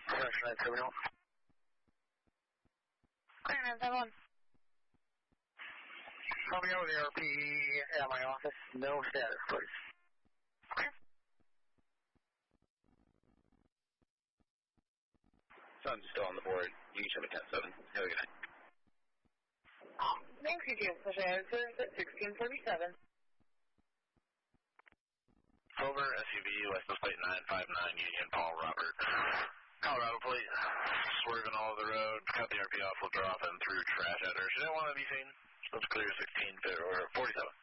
Correction, criminal. Clear 971. Call me over the RPE at my office. No status, please. Clear. Sun's still on the board. You can show me 10-7. Have a good night. Thanks, you too. Push answers at 1647. Over, SUV, license plate 959, Union, Paul Robert. Colorado plate, swerving all over the road, cut the RP off, will drop him through trash header. Should I want to be seen? Let's clear 16 or 47.